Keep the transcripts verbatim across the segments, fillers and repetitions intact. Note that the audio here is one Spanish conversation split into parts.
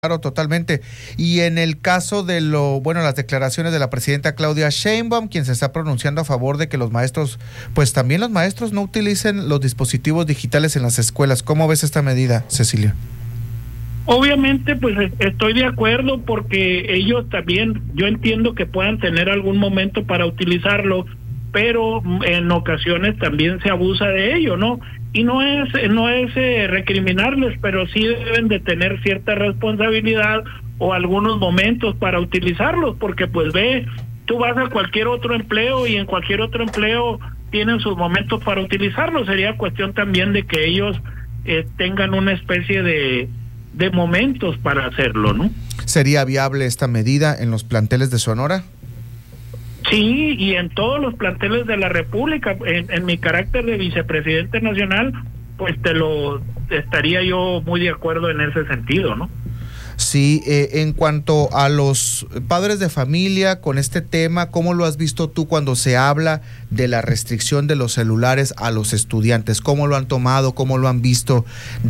Claro, totalmente. Y en el caso de lo, bueno, las declaraciones de la presidenta Claudia Sheinbaum, quien se está pronunciando a favor de que los maestros, pues también los maestros no utilicen los dispositivos digitales en las escuelas. ¿Cómo ves esta medida, Cecilia? Obviamente, pues estoy de acuerdo porque ellos también, yo entiendo que puedan tener algún momento para utilizarlo, pero en ocasiones también se abusa de ello, ¿no? Y no es no es eh, recriminarles, pero sí deben de tener cierta responsabilidad o algunos momentos para utilizarlos, porque pues ve, tú vas a cualquier otro empleo y en cualquier otro empleo tienen sus momentos para utilizarlos. Sería cuestión también de que ellos eh, tengan una especie de, de momentos para hacerlo, ¿no? ¿Sería viable esta medida en los planteles de Sonora? Sí, y en todos los planteles de la República. En, en mi carácter de vicepresidente nacional, pues te lo estaría yo muy de acuerdo en ese sentido, ¿no? Sí, eh, en cuanto a los padres de familia con este tema, ¿cómo lo has visto tú cuando se habla de la restricción de los celulares a los estudiantes? ¿Cómo lo han tomado? ¿Cómo lo han visto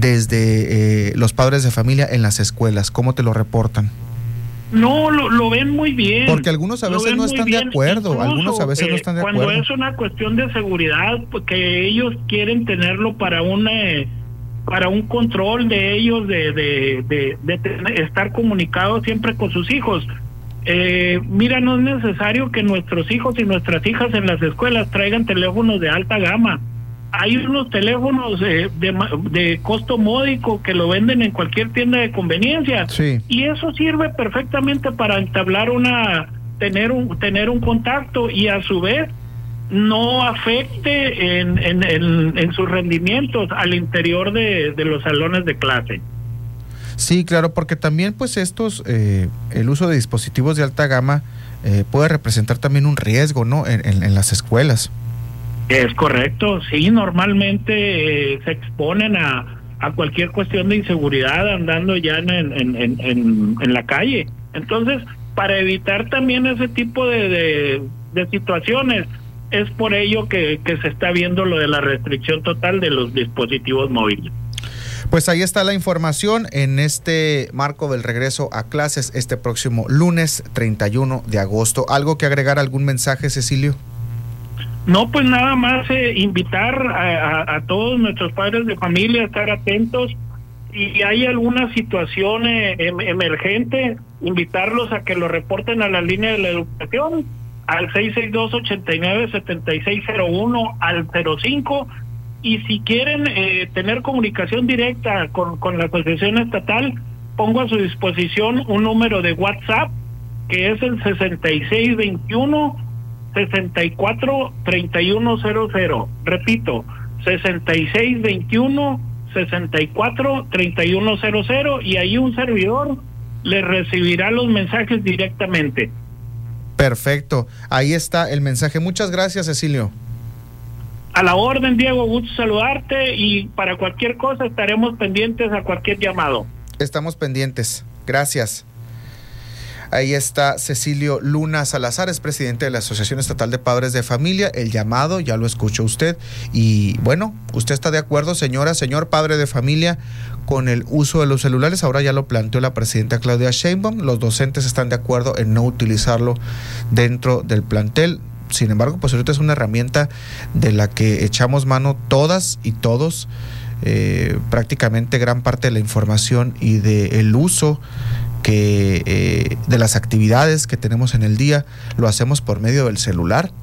desde eh, los padres de familia en las escuelas? ¿Cómo te lo reportan? No, lo, lo ven muy bien. Porque algunos a veces no están de acuerdo, Incluso, algunos a veces eh, no están de cuando acuerdo. Cuando es una cuestión de seguridad, porque ellos quieren tenerlo para una, para un control de ellos, de, de, de, de tener, estar comunicados siempre con sus hijos. Eh, mira, no es necesario que nuestros hijos y nuestras hijas en las escuelas traigan teléfonos de alta gama. Hay unos teléfonos de, de, de costo módico que lo venden en cualquier tienda de conveniencia, sí. Y eso sirve perfectamente para entablar una, tener un, tener un contacto y a su vez no afecte en, en, en, en sus rendimientos al interior de, de los salones de clase. Sí, claro, porque también pues estos, eh, el uso de dispositivos de alta gama eh, puede representar también un riesgo, ¿no? En, en, en las escuelas. Es correcto, sí, normalmente eh, se exponen a, a cualquier cuestión de inseguridad andando ya en, en, en, en, en la calle. Entonces, para evitar también ese tipo de, de, de situaciones, es por ello que, que se está viendo lo de la restricción total de los dispositivos móviles. Pues ahí está la información en este marco del regreso a clases este próximo lunes treinta y uno de agosto. ¿Algo que agregar, algún mensaje, Cecilio? No, pues nada más eh, invitar a, a, a todos nuestros padres de familia a estar atentos. Si hay alguna situación eh, em, emergente, invitarlos a que lo reporten a la línea de la educación al seis seis dos, ocho nueve, siete seis cero uno al cero cinco, y si quieren eh, tener comunicación directa con, con la Asociación Estatal, pongo a su disposición un número de WhatsApp que es el sesenta y seis veintiuno sesenta y cuatro treinta y uno cero cero. Repito, sesenta y seis veintiuno sesenta y cuatro treinta y uno cero cero, y ahí un servidor le recibirá los mensajes directamente. Perfecto, ahí está el mensaje. Muchas gracias, Cecilio. A la orden, Diego, gusto saludarte, y para cualquier cosa estaremos pendientes a cualquier llamado. Estamos pendientes. Gracias. Ahí está Cecilio Luna Salazar, es presidente de la Asociación Estatal de Padres de Familia. El llamado, ya lo escuchó usted. Y bueno, ¿usted está de acuerdo, señora, señor padre de familia, con el uso de los celulares? Ahora ya lo planteó la presidenta Claudia Sheinbaum. Los docentes están de acuerdo en no utilizarlo dentro del plantel. Sin embargo, pues ahorita es una herramienta de la que echamos mano todas y todos. Eh, prácticamente gran parte de la información y del uso que eh, de las actividades que tenemos en el día lo hacemos por medio del celular.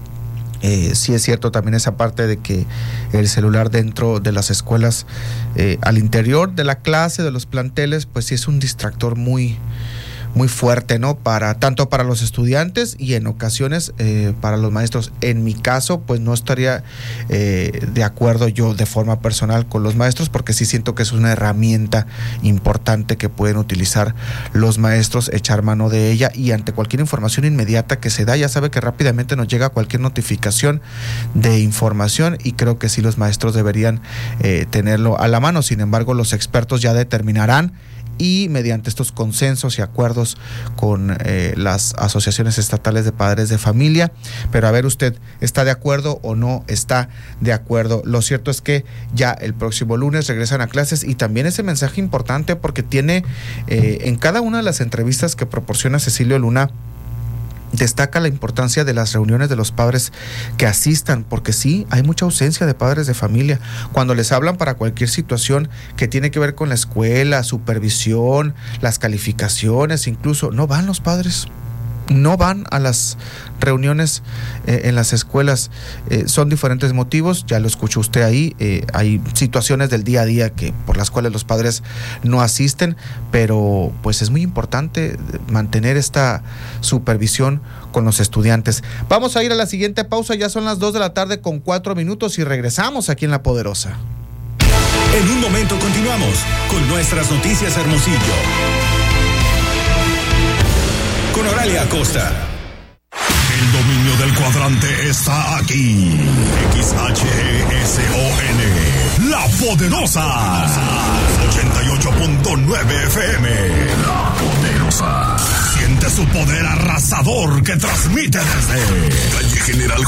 Eh, sí es cierto también esa parte de que el celular dentro de las escuelas, eh, al interior de la clase, de los planteles, pues sí es un distractor muy muy fuerte, ¿no? Para tanto para los estudiantes y en ocasiones eh, para los maestros. En mi caso, pues no estaría eh, de acuerdo yo de forma personal con los maestros, porque sí siento que es una herramienta importante que pueden utilizar los maestros, echar mano de ella, y ante cualquier información inmediata que se da, ya sabe que rápidamente nos llega cualquier notificación de información, y creo que sí los maestros deberían eh, tenerlo a la mano. Sin embargo, los expertos ya determinarán y mediante estos consensos y acuerdos con eh, las asociaciones estatales de padres de familia. Pero a ver, usted está de acuerdo o no está de acuerdo. Lo cierto es que ya el próximo lunes regresan a clases, y también ese mensaje importante porque tiene eh, en cada una de las entrevistas que proporciona Cecilio Luna, destaca la importancia de las reuniones de los padres que asistan, porque sí, hay mucha ausencia de padres de familia. Cuando les hablan para cualquier situación que tiene que ver con la escuela, supervisión, las calificaciones, incluso, no van los padres. No van a las reuniones eh, en las escuelas. Eh, son diferentes motivos, ya lo escuchó usted ahí. Eh, hay situaciones del día a día que por las cuales los padres no asisten, pero pues es muy importante mantener esta supervisión con los estudiantes. Vamos a ir a la siguiente pausa, ya son las dos de la tarde con cuatro minutos y regresamos aquí en La Poderosa. En un momento continuamos con nuestras noticias Hermosillo. Con Oralia Acosta. El dominio del cuadrante está aquí. X H E S O N, La Poderosa. ochenta y ocho punto nueve F M. La Poderosa. Siente su poder arrasador que transmite desde calle General